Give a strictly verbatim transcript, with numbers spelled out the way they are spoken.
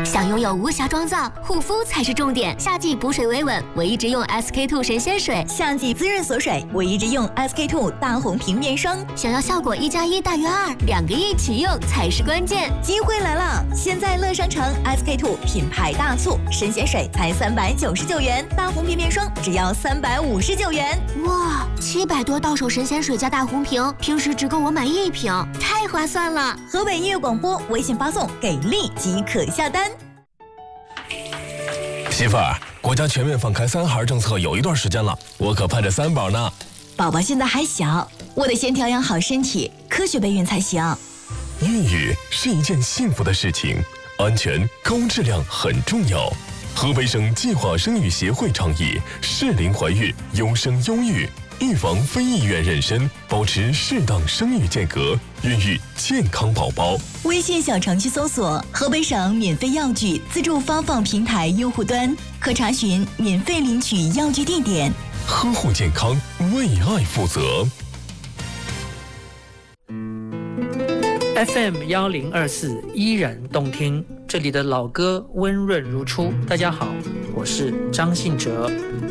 想拥有无瑕妆造，护肤才是重点。夏季补水维稳，我一直用 S K two 神仙水； 夏季滋润锁水，我一直用 S K two 大红瓶面霜。 想要效果一加一大于二，两个一起用才是关键。 机会来了！现在乐商城 S K two 品牌大促，神仙水才三百九十九元，大红瓶面霜只要三百五十九元。 哇，七百多到手神仙水加大红瓶，平时只够我买一瓶，太划算了！ 河北音乐广播微信发送给力即可下单。 媳妇儿，国家全面放开三孩政策有一段时间了，我可盼着三宝呢。 宝宝现在还小，我得先调养好身体，科学备孕才行。 孕育是一件幸福的事情，安全高质量很重要。河北省计划生育协会倡议适龄怀孕，优生优育，预防非意愿妊娠，保持适当生育间隔，孕育健康宝宝。 微信小程序搜索河北省免费药具自助发放平台用户端，可查询免费领取药具地点。 呵护健康，为爱负责。 F M 幺零二四依然动听，这里的老歌温润如初。大家好，我是张信哲。